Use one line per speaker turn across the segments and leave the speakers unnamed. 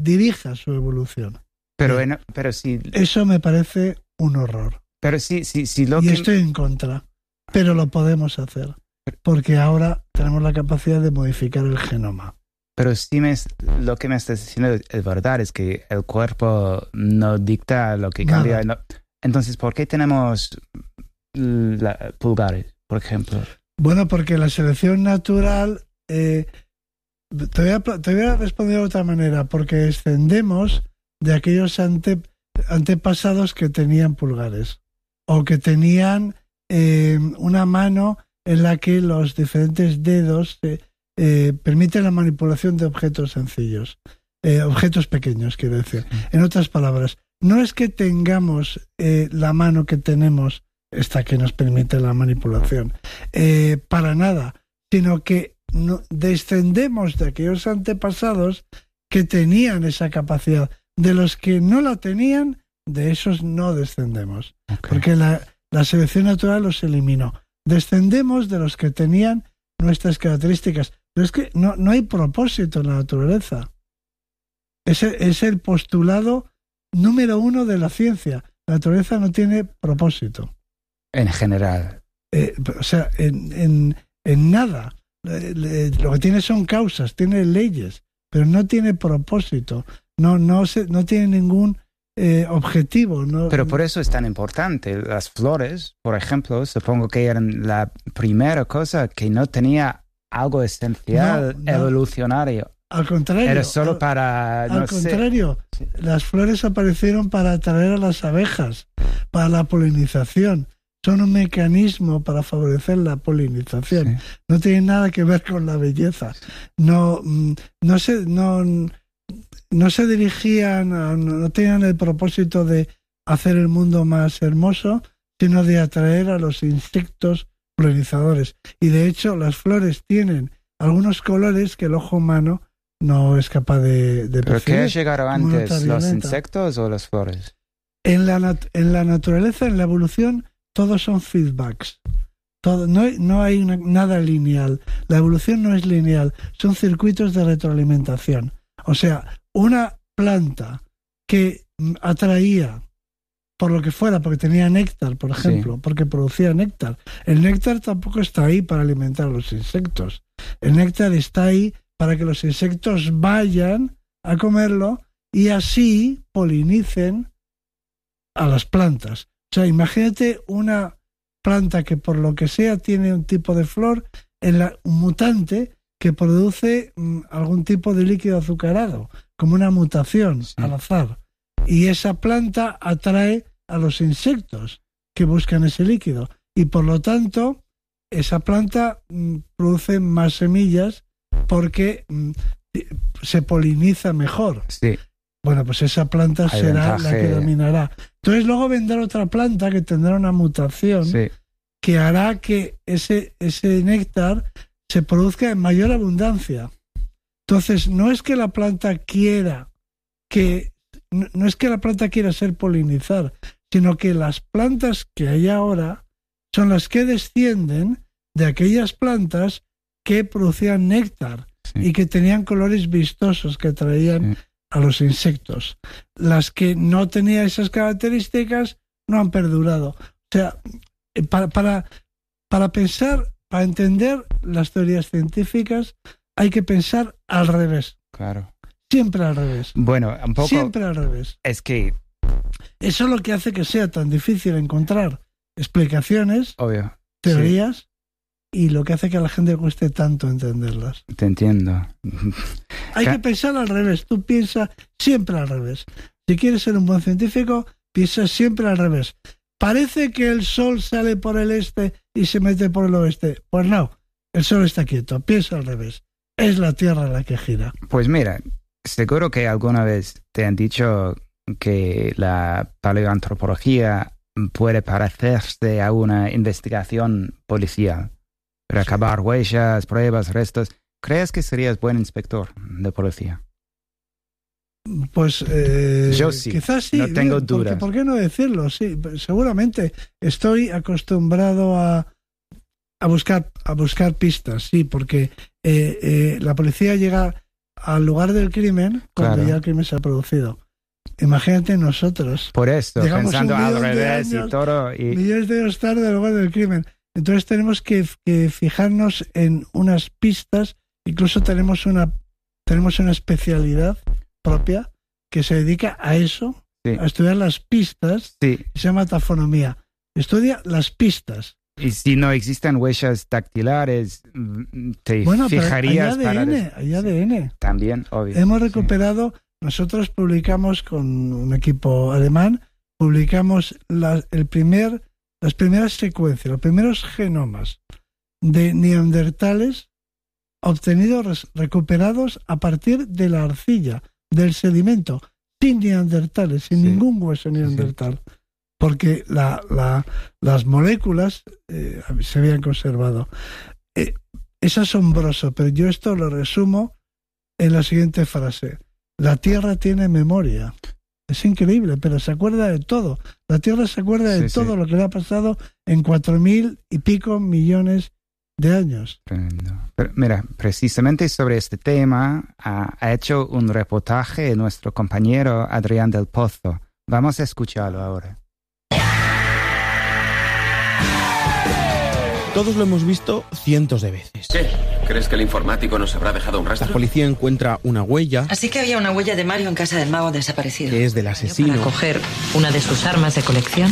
dirija su evolución.
Pero si...
Eso me parece un horror.
Pero si
y estoy en contra, pero lo podemos hacer, porque ahora tenemos la capacidad de modificar el genoma.
Pero lo que me estás diciendo es verdad, es que el cuerpo no dicta lo que cambia. No. Entonces, ¿por qué tenemos pulgares, por ejemplo?
Bueno, porque la selección natural... te voy a responder de otra manera, porque descendemos de aquellos antepasados que tenían pulgares o que tenían una mano en la que los diferentes dedos permiten la manipulación de objetos sencillos, objetos pequeños, quiero decir. En otras palabras, no es que tengamos la mano que tenemos, esta que nos permite la manipulación, para nada, sino que descendemos de aquellos antepasados que tenían esa capacidad. De los que no la tenían, de esos no descendemos. Okay. Porque la selección natural los eliminó. Descendemos de los que tenían nuestras características. Pero es que no hay propósito en la naturaleza. Es el postulado número 1 de la ciencia. La naturaleza no tiene propósito.
En general.
O sea, en nada. Lo que tiene son causas, tiene leyes, pero no tiene propósito. No tiene ningún objetivo.
Pero por eso es tan importante. Las flores, por ejemplo, supongo que eran la primera cosa que no tenía algo esencial evolucionario.
Al contrario.
Era solo para...
Al contrario, sí. Las flores aparecieron para atraer a las abejas, para la polinización. Son un mecanismo para favorecer la polinización. Sí. No tiene nada que ver con la belleza. No se dirigían, no tenían el propósito de hacer el mundo más hermoso, sino de atraer a los insectos polinizadores. Y de hecho, las flores tienen algunos colores que el ojo humano no es capaz de percibir.
¿Pero qué llegaron antes, los insectos o las flores?
En la naturaleza, en la evolución, todos son feedbacks. No hay nada lineal. La evolución no es lineal. Son circuitos de retroalimentación. O sea, una planta que atraía por lo que fuera, porque tenía néctar, por ejemplo, porque producía néctar. El néctar tampoco está ahí para alimentar a los insectos. El néctar está ahí para que los insectos vayan a comerlo y así polinicen a las plantas. O sea, imagínate una planta que por lo que sea tiene un tipo de flor, un mutante que produce algún tipo de líquido azucarado, como una mutación al azar. Y esa planta atrae a los insectos que buscan ese líquido. Y por lo tanto, esa planta produce más semillas porque se poliniza mejor. Sí. Bueno, pues esa planta será la que dominará. Entonces luego vendrá otra planta que tendrá una mutación que hará que ese néctar se produzca en mayor abundancia. Entonces no es que la planta quiera ser polinizar, sino que las plantas que hay ahora son las que descienden de aquellas plantas que producían néctar y que tenían colores vistosos que atraían a los insectos. Las que no tenían esas características no han perdurado. O sea, para pensar, para entender las teorías científicas, hay que pensar al revés.
Claro.
Siempre al revés.
Bueno, un poco...
Siempre al revés.
Es que...
Eso es lo que hace que sea tan difícil encontrar explicaciones,
obvio,
teorías, y lo que hace que a la gente le cueste tanto entenderlas.
Te entiendo.
Hay que pensar al revés. Tú piensas siempre al revés. Si quieres ser un buen científico, piensa siempre al revés. Parece que el sol sale por el este y se mete por el oeste. Pues no, el sol está quieto. Piensa al revés. Es la Tierra la que gira.
Pues mira, seguro que alguna vez te han dicho que la paleoantropología puede parecerse a una investigación policial. Recabar huellas, pruebas, restos. ¿Crees que serías buen inspector de policía?
Pues
yo sí,
quizás sí.
No tengo dudas.
¿Por qué no decirlo? Sí, seguramente estoy acostumbrado a buscar pistas, sí, porque la policía llega al lugar del crimen cuando
Claro.
ya el crimen se ha producido. Imagínate nosotros.
Por esto,
Llegamos
pensando
un
al
millón de
revés y
años,
todo. Y,
millones de años tarde al lugar del crimen. Entonces tenemos que fijarnos en unas pistas. Incluso tenemos una especialidad propia que se dedica a eso,
sí,
a estudiar las pistas.
sí.
Se llama tafonomía. Estudia las pistas.
Y si no existen huellas dactilares, te
Bueno, pero
fijarías
hay
para...
ADN, hay ADN.
También, obvio.
Hemos recuperado, nosotros publicamos con un equipo alemán, publicamos las primeras secuencias, los primeros genomas de neandertales obtenidos, recuperados a partir de la arcilla, del sedimento, sin neandertales, sin
Sí.
ningún hueso neandertal. Porque las moléculas se habían conservado. Es asombroso, pero yo esto lo resumo en la siguiente frase. La Tierra tiene memoria. Es increíble, pero se acuerda de todo. La Tierra se acuerda de
Sí,
todo
sí.
lo que le ha pasado en 4.000 y pico millones de años.
Tremendo. Pero mira, precisamente sobre este tema ha hecho un reportaje nuestro compañero Adrián del Pozo. Vamos a escucharlo ahora.
Todos lo hemos visto cientos de veces.
¿Qué? ¿Crees que el informático nos habrá dejado un
La
rastro?
policía encuentra una huella
Así que había una huella de Mario en casa del mago desaparecido.
que es del asesino.
Para coger una de sus armas de colección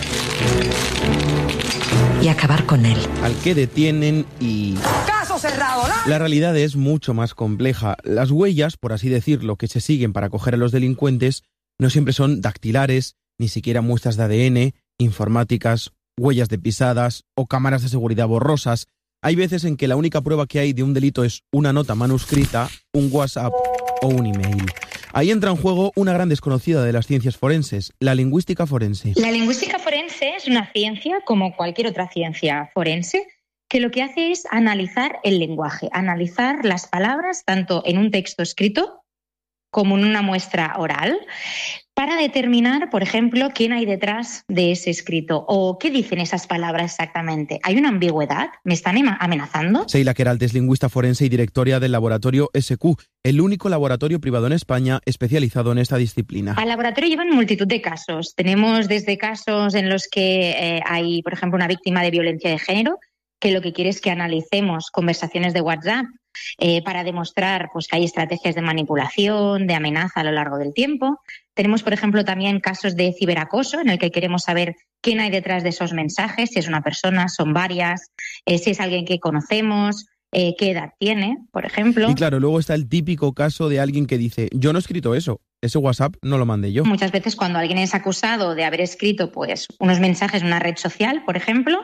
y acabar con él.
al que detienen y...
¡Caso cerrado!
La realidad es mucho más compleja. Las huellas, por así decirlo, que se siguen para coger a los delincuentes, no siempre son dactilares, ni siquiera muestras de ADN, informáticas, huellas de pisadas o cámaras de seguridad borrosas. Hay veces en que la única prueba que hay de un delito es una nota manuscrita, un WhatsApp o un email. Ahí entra en juego una gran desconocida de las ciencias forenses, la lingüística forense.
La lingüística forense es una ciencia, como cualquier otra ciencia forense, que lo que hace es analizar el lenguaje, analizar las palabras tanto en un texto escrito como en una muestra oral, para determinar, por ejemplo, quién hay detrás de ese escrito o qué dicen esas palabras exactamente. ¿Hay una ambigüedad? ¿Me están amenazando?
Seila Queralt es lingüista forense y directora del laboratorio SQ, el único laboratorio privado en España especializado en esta disciplina.
Al laboratorio llevan multitud de casos. Tenemos desde casos en los que hay, por ejemplo, una víctima de violencia de género, que lo que quiere es que analicemos conversaciones de WhatsApp para demostrar pues, que hay estrategias de manipulación, de amenaza a lo largo del tiempo. Tenemos, por ejemplo, también casos de ciberacoso en el que queremos saber quién hay detrás de esos mensajes, si es una persona, son varias, si es alguien que conocemos, qué edad tiene, por ejemplo.
Y claro, luego está el típico caso de alguien que dice, yo no he escrito eso, ese WhatsApp no lo mandé yo.
Muchas veces cuando alguien es acusado de haber escrito pues, unos mensajes en una red social, por ejemplo,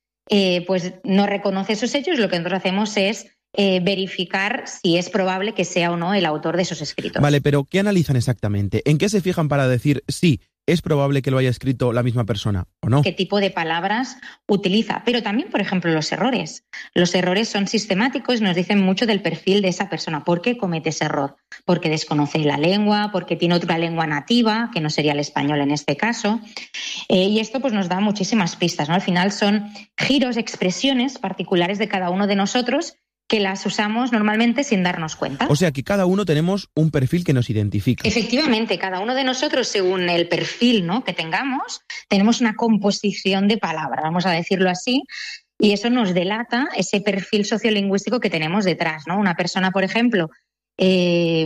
pues no reconoce esos hechos, lo que nosotros hacemos es verificar si es probable que sea o no el autor de esos escritos.
Vale, pero ¿qué analizan exactamente? ¿En qué se fijan para decir sí, es probable que lo haya escrito la misma persona o no?
¿Qué tipo de palabras utiliza? Pero también, por ejemplo, los errores. Los errores son sistemáticos y nos dicen mucho del perfil de esa persona. ¿Por qué comete ese error? Porque desconoce la lengua, porque tiene otra lengua nativa, que no sería el español en este caso. Y esto pues, nos da muchísimas pistas, ¿no? Al final son giros, expresiones particulares de cada uno de nosotros que las usamos normalmente sin darnos cuenta.
O sea que cada uno tenemos un perfil que nos identifica.
Efectivamente, cada uno de nosotros, según el perfil, ¿no?, que tengamos, tenemos una composición de palabras, vamos a decirlo así, y eso nos delata ese perfil sociolingüístico que tenemos detrás, ¿no? Una persona, por ejemplo, que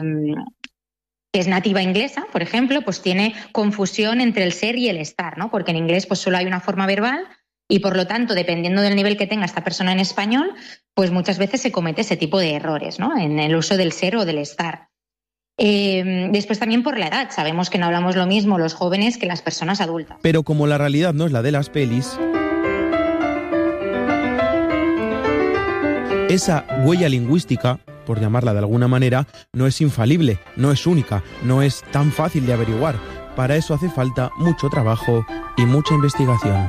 es nativa inglesa, por ejemplo, pues tiene confusión entre el ser y el estar, ¿no? Porque en inglés pues solo hay una forma verbal y, por lo tanto, dependiendo del nivel que tenga esta persona en español, pues muchas veces se comete ese tipo de errores, ¿no?, en el uso del ser o del estar. Después también por la edad. Sabemos que no hablamos lo mismo los jóvenes que las personas adultas.
Pero como la realidad no es la de las pelis, esa huella lingüística, por llamarla de alguna manera, no es infalible, no es única, no es tan fácil de averiguar. Para eso hace falta mucho trabajo y mucha investigación.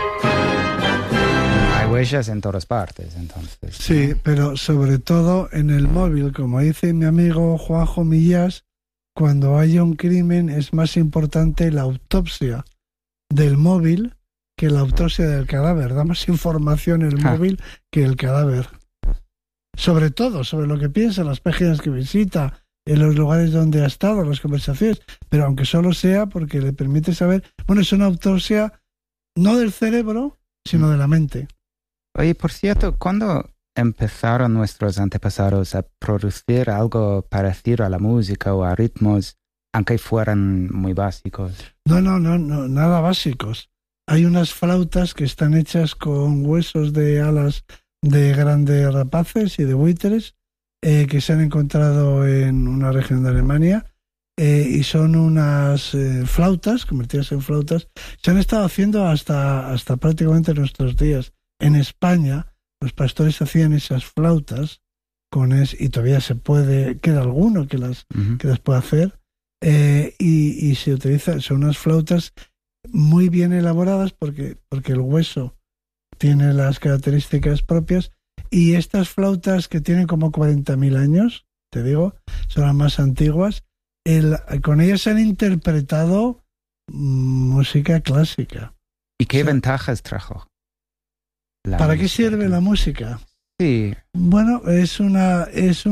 Hay huellas en todas partes, entonces.
Sí, pero sobre todo en el móvil, como dice mi amigo Juanjo Millás, cuando haya un crimen es más importante la autopsia del móvil que la autopsia del cadáver. Da más información el móvil que el cadáver. Sobre todo, sobre lo que piensa, las páginas que visita, en los lugares donde ha estado, las conversaciones, pero aunque solo sea porque le permite saber, bueno, es una autopsia no del cerebro, sino de la mente.
Oye, por cierto, ¿cuándo empezaron nuestros antepasados a producir algo parecido a la música o a ritmos, aunque fueran muy básicos?
No, nada básicos. Hay unas flautas que están hechas con huesos de alas de grandes rapaces y de buitres que se han encontrado en una región de Alemania y son unas flautas, convertidas en flautas, se han estado haciendo hasta prácticamente nuestros días. En España los pastores hacían esas flautas y todavía se puede, queda alguno que las puede hacer y se utiliza, son unas flautas muy bien elaboradas porque el hueso tiene las características propias y estas flautas que tienen como 40.000 años, te digo, son las más antiguas, con ellas se han interpretado música clásica.
¿Y qué ventajas trajo?
¿Para qué sirve la música?
Sí.
Bueno, es una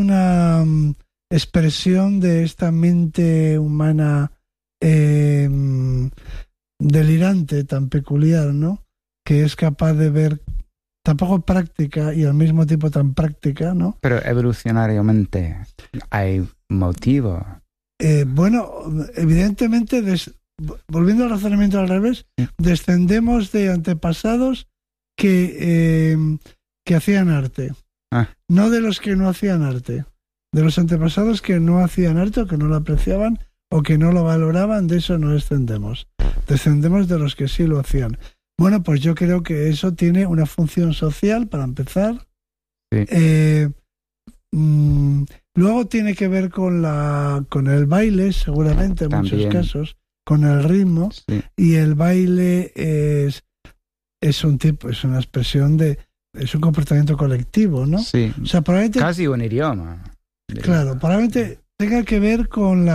expresión de esta mente humana delirante, tan peculiar, ¿no? Que es capaz de ver tan poco práctica y al mismo tiempo tan práctica, ¿no?
Pero evolucionariamente hay motivo.
Bueno, evidentemente, volviendo al razonamiento al revés, descendemos de antepasados que hacían arte, no de los que no hacían arte, de los antepasados que no hacían arte o que no lo apreciaban o que no lo valoraban, de eso no descendemos de los que sí lo hacían. Bueno, pues yo creo que eso tiene una función social para empezar. Sí. Luego tiene que ver con el baile, seguramente en también. Muchos casos, con el ritmo, sí. Y el baile es una expresión es un comportamiento colectivo, ¿no?
Sí.
O sea, probablemente,
casi un idioma.
Claro, probablemente tenga que ver con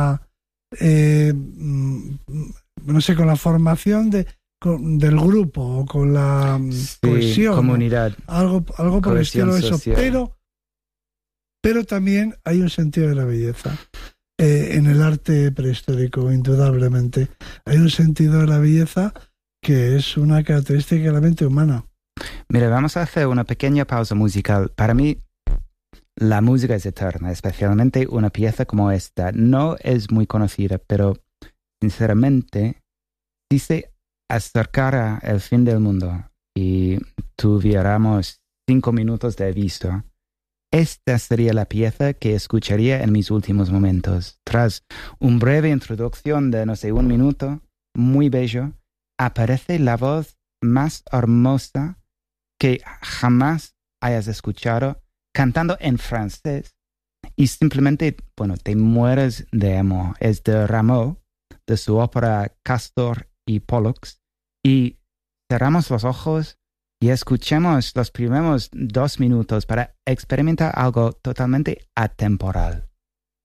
con la formación del grupo o con la cohesión,
comunidad,
algo por el estilo de eso, pero también hay un sentido de la belleza en el arte prehistórico, indudablemente hay un sentido de la belleza que es una característica de la mente humana.
Mira, vamos a hacer una pequeña pausa musical. Para mí la música es eterna, especialmente una pieza como esta. No es muy conocida, pero sinceramente, si se acercara el fin del mundo y tuviéramos 5 minutos de aviso, esta sería la pieza que escucharía en mis últimos momentos. Tras una breve introducción de, 1 minuto, muy bello, aparece la voz más hermosa que jamás hayas escuchado cantando en francés y simplemente, te mueres de amor. Es de Rameau, de su ópera Castor y Pollux, y cerramos los ojos y escuchemos los primeros 2 minutos para experimentar algo totalmente atemporal.